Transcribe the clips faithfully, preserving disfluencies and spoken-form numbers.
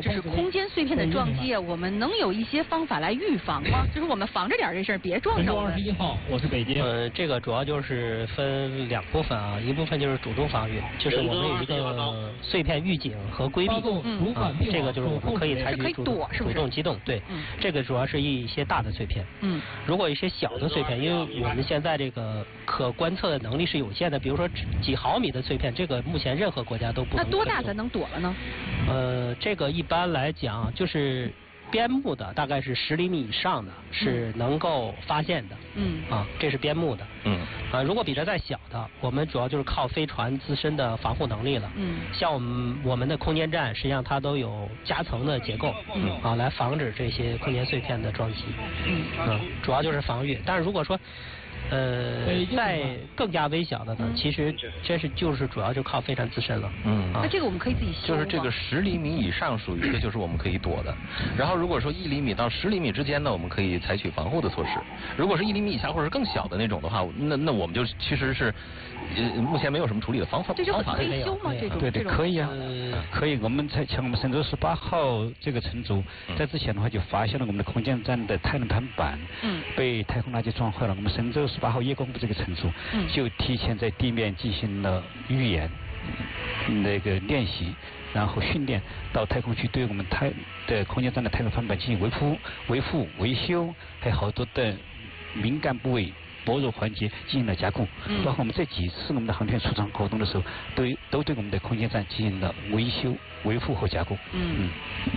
就是空间碎片的撞击啊，我们能有一些方法来预防吗？就是我们防着点这事儿，别撞着我们。 二十一号，我是北京。 呃，这个主要就是分两部分啊，一部分就是主动防御，就是我们有一个碎片预警和规避， 嗯， 啊，这个就是我们可以采取主动主动机动，对， 嗯， 这个主要是一些大的碎片， 嗯， 如果一些小的碎片，因为我们现在这个可观测的能力是有限的，比如说几毫米的碎片，这个目前任何国家都不能。 那多大才能躲了呢？ 呃，这个一般来讲就是边牧的，大概是十厘米以上的，是能够发现的。 嗯。 啊，这是边牧的。 嗯。 啊，如果比这再小的，我们主要就是靠飞船自身的防护能力了。 嗯。 像我们我们的空间站，实际上它都有夹层的结构。 嗯。 啊，来防止这些空间碎片的撞击。 嗯。 嗯，主要就是防御。但是如果说呃，再更加微小的呢，其实这是就是主要就靠飞船自身了。 嗯， 那这个我们可以自己修。 就是这个十厘米以上属于的就是我们可以躲的，然后如果说一厘米到十厘米之间呢，我们可以采取防护的措施。如果是一厘米以下或者是更小的那种的话，那那我们就其实是呃目前没有什么处理的方法。 这就很可以修吗？这种对对，可以啊，可以。我们在像我们神舟十八号这个乘组，在之前的话就发现了我们的空间站的太能盘板，嗯，被太空垃圾撞坏了。我们神舟十八号夜光部这个乘组，嗯，就提前在地面进行了预演，那个练习，然后训练，到太空去对我们太的空间站的太能盘板进行维护、维护、维修，还有好多的敏感部位。薄弱环节进行了加固，嗯，包括我们这几次我们的航天出舱活动的时候，都都对我们的空间站进行了维修、维护和加固。 嗯。嗯。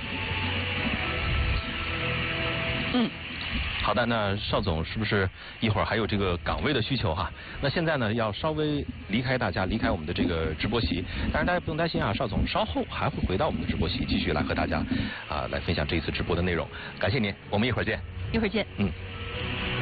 嗯好的，那邵总是不是一会儿还有这个岗位的需求哈？那现在呢，要稍微离开大家，离开我们的这个直播席。但是大家不用担心啊，邵总稍后还会回到我们的直播席，继续来和大家啊来分享这一次直播的内容。感谢您，我们一会儿见。 一会儿见。 嗯。